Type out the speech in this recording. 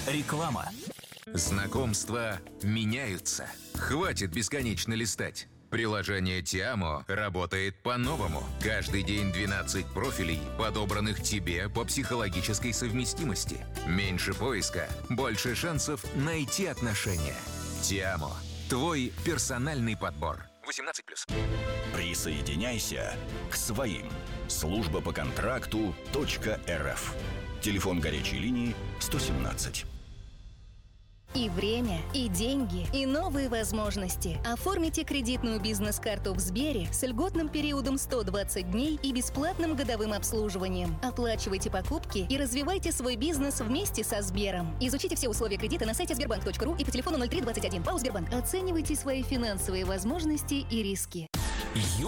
Реклама. Знакомства меняются. Хватит бесконечно листать. Приложение Tiamo работает по-новому. Каждый день 12 профилей, подобранных тебе по психологической совместимости. Меньше поиска, больше шансов найти отношения. Tiamo. Твой персональный подбор. 18+. Присоединяйся к своим. Служба по контракту .рф. Телефон горячей линии 117. И время, и деньги, и новые возможности. Оформите кредитную бизнес-карту в Сбере с льготным периодом 120 дней и бесплатным годовым обслуживанием. Оплачивайте покупки и развивайте свой бизнес вместе со Сбером. Изучите все условия кредита на сайте sberbank.ru и по телефону 0321. ПАО «Сбербанк». Оценивайте свои финансовые возможности и риски.